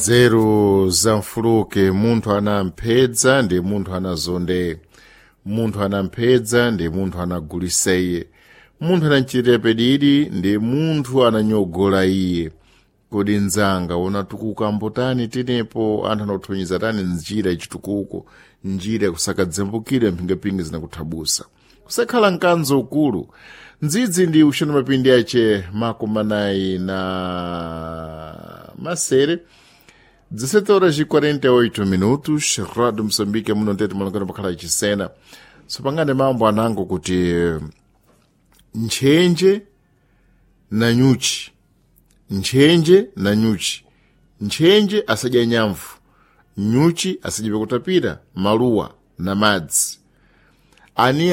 nzeru zamfuluke munthu anampedza ndi munthu anazonde, munthu anampedza ndi munthu anagulisa iye, munthu anamchitira pedidi ndi munthu ananyogola iye. Kodi nzanga unatukuka mbotani tenepo anthu anakuthonyiza tani njira ichitukuko, njira kusakadzembukire mphingapingi zinakuthabusa kusakhala mkanzo ukulu. Ndzidzi ndi ushona mapindi ache makumanayi na masere 17:48 minutos. Rádio Moçambique muno ntete malongano pakhala ichisena sopangane mambo anango kuti nchenje na nyuchi, nchenje na nyuchi, nchenje asadya nyamvu, nyuchi asadya kutapira maluwa na madzi ani